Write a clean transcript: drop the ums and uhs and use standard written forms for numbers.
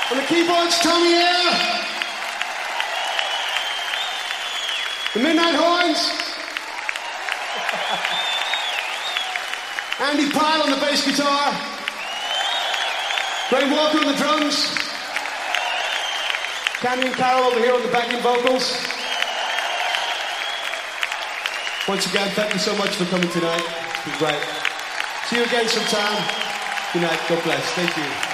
On the keyboards, Tommy Air. The Midnight Horns. Andy Pyle on the bass guitar. Graham Walker on the drums. Candy and Carol over here on the backing vocals. Once again, thank you so much for coming tonight. It's been great. See you again sometime. Good night. God bless. Thank you.